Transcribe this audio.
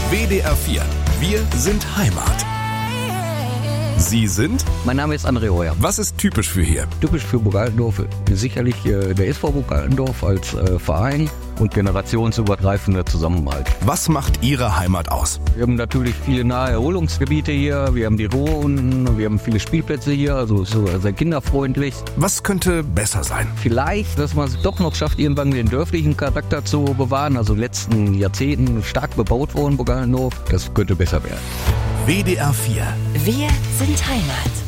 WDR 4. Wir sind Heimat. Sie sind? Mein Name ist André Heuer. Was ist typisch für hier? Typisch für Burg Altendorf sicherlich der SV Burg Altendorf als Verein und generationsübergreifender Zusammenhalt. Was macht Ihre Heimat aus? Wir haben natürlich viele nahe Erholungsgebiete hier, wir haben die Ruhr unten, wir haben viele Spielplätze hier, also ist so sehr kinderfreundlich. Was könnte besser sein? Vielleicht, dass man es doch noch schafft, irgendwann den dörflichen Charakter zu bewahren, also in den letzten Jahrzehnten stark bebaut worden, Burg Altendorf, das könnte besser werden. WDR 4. Wir sind Heimat.